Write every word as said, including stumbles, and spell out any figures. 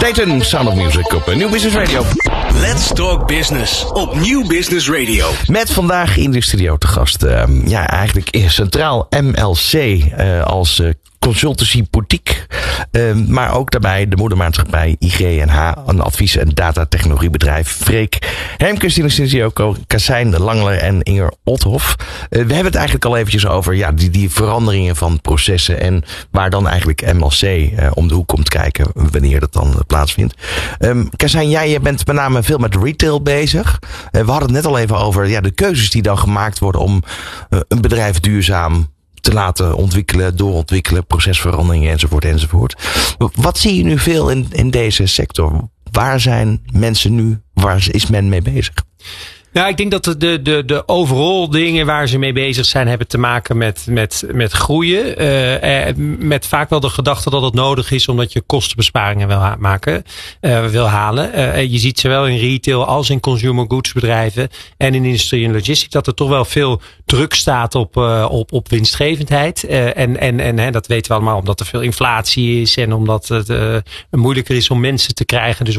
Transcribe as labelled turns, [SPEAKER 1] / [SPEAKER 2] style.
[SPEAKER 1] Dayton, Sound of Music op Nieuw Business Radio.
[SPEAKER 2] Let's Talk Business op Nieuw Business Radio.
[SPEAKER 1] Met vandaag in de studio te gast, uh, ja eigenlijk centraal M L C uh, als uh, consultancy boutique. Uh, maar ook daarbij de moedermaatschappij I G N H, een advies- en datatechnologiebedrijf. Freek Hermkes in de studio, Kassijn Langler en Inger Othoff. Uh, we hebben het eigenlijk al eventjes over ja, die, die veranderingen van processen en waar dan eigenlijk M L C uh, om de hoek komt kijken wanneer dat dan uh, plaatsvindt. Um, Kassijn, jij, jij bent met name veel met retail bezig. Uh, we hadden het net al even over ja, de keuzes die dan gemaakt worden om uh, een bedrijf duurzaam te laten ontwikkelen, doorontwikkelen, procesveranderingen enzovoort enzovoort. Wat zie je nu veel in, in deze sector? Waar zijn mensen nu? Waar is men mee bezig?
[SPEAKER 3] Nou, ik denk dat de, de, de, de overal dingen waar ze mee bezig zijn hebben te maken met, met, met groeien. Uh, met vaak wel de gedachte dat het nodig is omdat je kostenbesparingen wil ha- maken, uh, wil halen. Uh, je ziet zowel in retail als in consumer goods bedrijven en in industrie en logistiek dat er toch wel veel druk staat op, uh, op, op winstgevendheid. Uh, en en, en hè, dat weten we allemaal omdat er veel inflatie is en omdat het uh, moeilijker is om mensen te krijgen. Dus